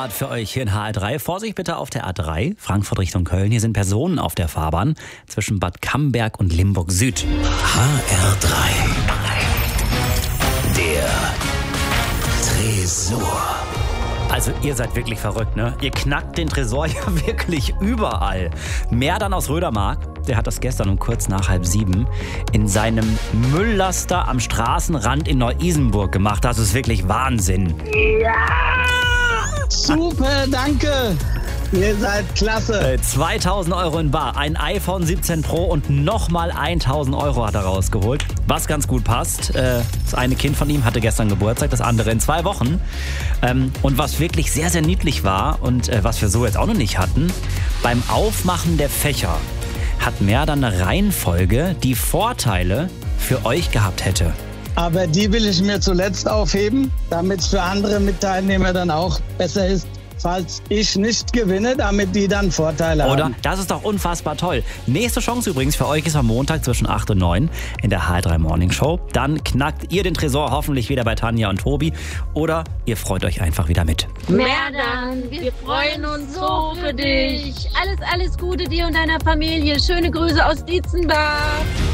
Ausfahrt für euch hier in HR3. Vorsicht bitte auf der A3, Frankfurt Richtung Köln. Hier sind Personen auf der Fahrbahn zwischen Bad Camberg und Limburg Süd. HR3. Der Tresor. Also ihr seid wirklich verrückt, ne? Ihr knackt den Tresor ja wirklich überall. Merdan aus Rödermark, der hat das gestern um kurz nach 6:30 in seinem Mülllaster am Straßenrand in Neu-Isenburg gemacht. Das ist wirklich Wahnsinn. Ja! Super, danke! Ihr seid klasse. 2.000 Euro in bar, ein iPhone 17 Pro und nochmal 1.000 Euro hat er rausgeholt. Was ganz gut passt. Das eine Kind von ihm hatte gestern Geburtstag, das andere in 2 Wochen. Und was wirklich sehr, sehr niedlich war und was wir so jetzt auch noch nicht hatten, beim Aufmachen der Fächer hat Merdan eine Reihenfolge, die Vorteile für euch gehabt hätte. Aber die will ich mir zuletzt aufheben, damit es für andere Mitteilnehmer dann auch besser ist, falls ich nicht gewinne, damit die dann Vorteile haben. Oder? Das ist doch unfassbar toll. Nächste Chance übrigens für euch ist am Montag zwischen 8 und 9 in der HR3 Morning Show. Dann knackt ihr den Tresor hoffentlich wieder bei Tanja und Tobi oder ihr freut euch einfach wieder mit. Merdan, wir freuen uns so für dich. Alles Gute dir und deiner Familie. Schöne Grüße aus Dietzenbach.